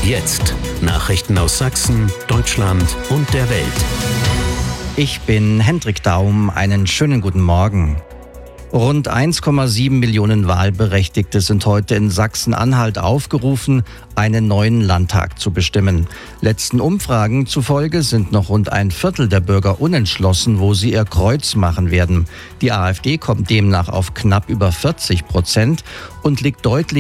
Jetzt Nachrichten aus Sachsen, Deutschland und der Welt. Ich bin Hendrik Daum. Einen schönen guten Morgen. Rund 1,7 Millionen Wahlberechtigte sind heute in Sachsen-Anhalt aufgerufen, einen neuen Landtag zu bestimmen. Letzten Umfragen zufolge sind noch rund ein Viertel der Bürger unentschlossen, wo sie ihr Kreuz machen werden. Die AfD kommt demnach auf knapp über 40% und liegt deutlich